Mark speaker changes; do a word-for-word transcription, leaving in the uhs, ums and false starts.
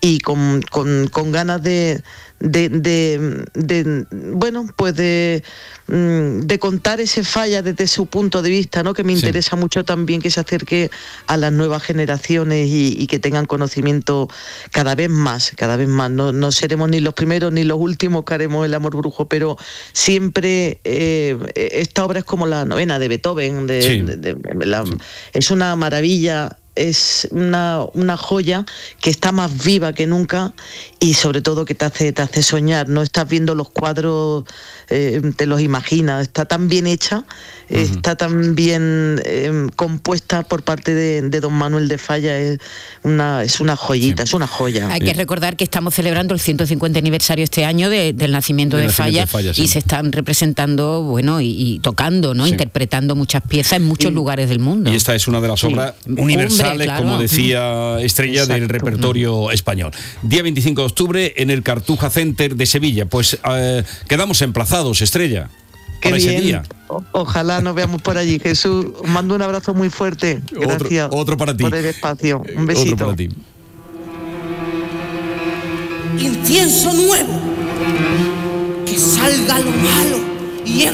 Speaker 1: y con, con, con ganas de, de, de, de, bueno, pues de, de contar ese Falla desde su punto de vista, ¿no? Que me interesa sí. mucho también que se acerque a las nuevas generaciones y, y que tengan conocimiento cada vez más, cada vez más. No, no seremos ni los primeros ni los últimos que haremos el Amor Brujo, pero siempre eh, esta obra es como la novena de Beethoven, de, sí. de, de, de la, es una maravilla. Es una, una joya que está más viva que nunca y sobre todo que te hace, te hace soñar. No estás viendo los cuadros, eh, te los imaginas. Está tan bien hecha, uh-huh. está tan bien eh, compuesta por parte de, de don Manuel de Falla. Es una, es una joyita, sí. es una joya.
Speaker 2: Hay que recordar que estamos celebrando el ciento cincuenta aniversario este año de, del nacimiento, de, de Falla, de Falla sí. y se están representando, bueno, y, y tocando, ¿no? Sí. Interpretando muchas piezas en muchos y, lugares del mundo.
Speaker 3: Y esta es una de las obras sí. universales. Claro. Como decía Estrella, exacto. del repertorio español. Día veinticinco de octubre en el Cartuja Center de Sevilla. Pues eh, quedamos emplazados, Estrella.
Speaker 1: Qué para bien. Ese día. O- ojalá nos veamos por allí. Jesús, os mando un abrazo muy fuerte. Gracias.
Speaker 3: Otro, otro para ti.
Speaker 1: Por el espacio. Un besito.
Speaker 3: Otro para ti.
Speaker 4: Incienso nuevo. Que salga lo malo y